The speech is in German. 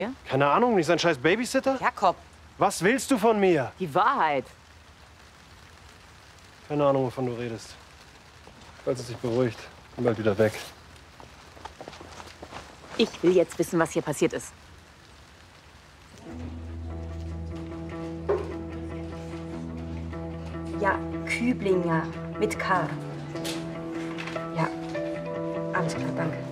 Ja? Keine Ahnung, nicht sein scheiß Babysitter? Jakob. Was willst du von mir? Die Wahrheit. Keine Ahnung, wovon du redest. Falls es sich beruhigt, bin bald wieder weg. Ich will jetzt wissen, was hier passiert ist. Ja, Küblinger mit K. Ja, alles klar, danke.